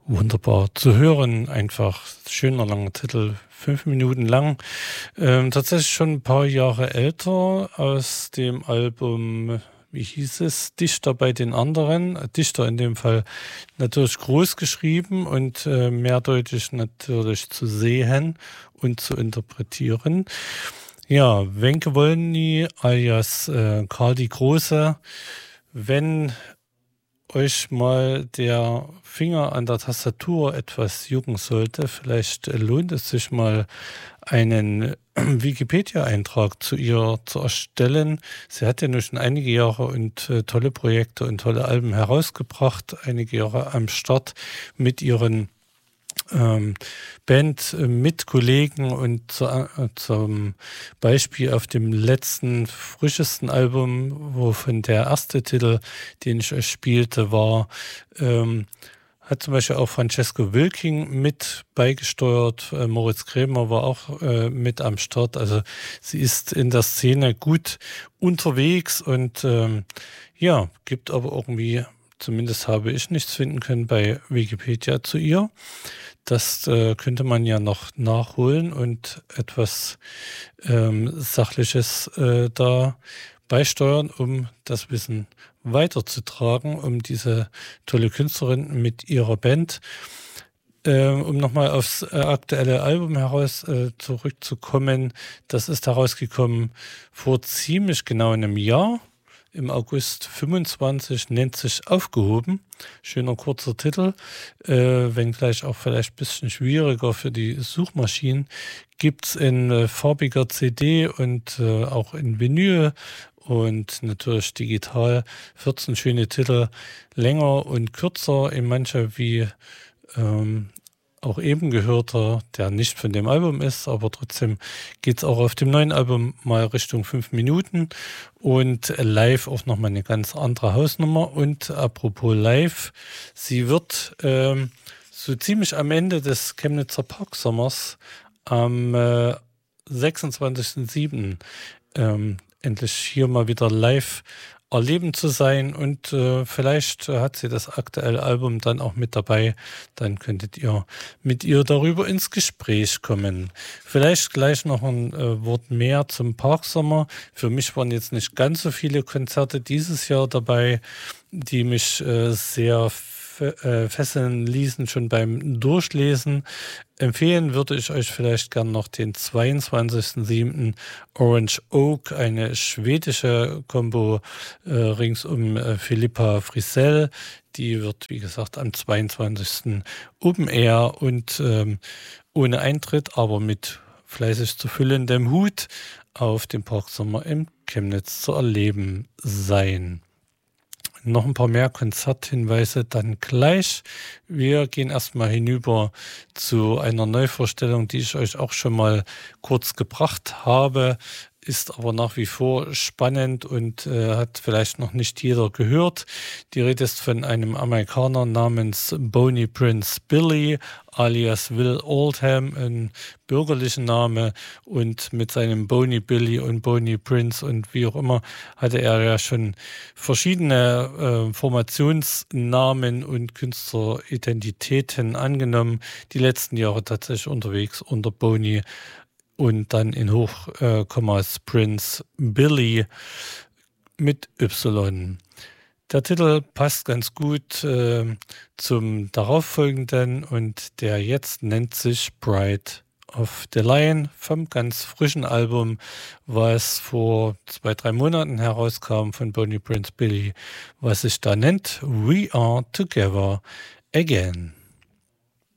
Wunderbar zu hören, einfach schöner langer Titel, 5 Minuten lang. Tatsächlich schon ein paar Jahre älter, aus dem Album, wie hieß es, Dichter bei den anderen. Dichter in dem Fall natürlich groß geschrieben und mehrdeutig natürlich zu sehen und zu interpretieren. Ja, Wenke Wolny alias Karl die Große. Wenn euch mal der Finger an der Tastatur etwas jucken sollte, vielleicht lohnt es sich mal einen Wikipedia-Eintrag zu ihr zu erstellen. Sie hat ja nun schon einige Jahre und tolle Projekte und tolle Alben herausgebracht, einige Jahre am Start mit ihren Band mit Kollegen und zum Beispiel auf dem letzten, frischesten Album, wovon der erste Titel, den ich euch spielte, war, hat zum Beispiel auch Francesco Wilking mit beigesteuert, Moritz Krämer war auch mit am Start, also sie ist in der Szene gut unterwegs und ja, gibt aber irgendwie, zumindest habe ich nichts finden können bei Wikipedia zu ihr. Das könnte man ja noch nachholen und etwas Sachliches da beisteuern, um das Wissen weiterzutragen, um diese tolle Künstlerin mit ihrer Band. Um nochmal aufs aktuelle Album heraus zurückzukommen, das ist herausgekommen vor ziemlich genau einem Jahr. Im August 25, nennt sich Aufgehoben. Schöner kurzer Titel, wenngleich auch vielleicht ein bisschen schwieriger für die Suchmaschinen. Gibt's in farbiger CD und auch in Vinyl und natürlich digital. 14 schöne Titel, länger und kürzer, in mancher wie auch eben gehörter, der nicht von dem Album ist, aber trotzdem geht es auch auf dem neuen Album mal Richtung 5 Minuten und live auch nochmal eine ganz andere Hausnummer. Und apropos live, sie wird so ziemlich am Ende des Chemnitzer Parksommers am 26.07. Endlich hier mal wieder live erleben zu sein und vielleicht hat sie das aktuelle Album dann auch mit dabei, dann könntet ihr mit ihr darüber ins Gespräch kommen. Vielleicht gleich noch ein Wort mehr zum Parksommer. Für mich waren jetzt nicht ganz so viele Konzerte dieses Jahr dabei, die mich sehr fesseln ließen, schon beim Durchlesen. Empfehlen würde ich euch vielleicht gern noch den 22.07. Orange Oak, eine schwedische Kombo rings um Philippa Frisell. Die wird, wie gesagt, am 22. Open Air und ohne Eintritt, aber mit fleißig zu füllendem Hut auf dem Parksommer im Chemnitz zu erleben sein. Noch ein paar mehr Konzerthinweise dann gleich. Wir gehen erstmal hinüber zu einer Neuvorstellung, die ich euch auch schon mal kurz gebracht habe, ist aber nach wie vor spannend und hat vielleicht noch nicht jeder gehört. Die Rede ist von einem Amerikaner namens Boney Prince Billy, alias Will Oldham, ein bürgerlicher Name, und mit seinem Boney Billy und Boney Prince und wie auch immer hatte er ja schon verschiedene Formationsnamen und Künstleridentitäten angenommen. Die letzten Jahre tatsächlich unterwegs unter Boney und dann in Hochkommas Prince Billy mit Y. Der Titel passt ganz gut zum darauffolgenden und der jetzt nennt sich Bride of the Lion vom ganz frischen Album, was vor 2-3 Monaten herauskam von Boney Prince Billy, was sich da nennt We Are Together Again.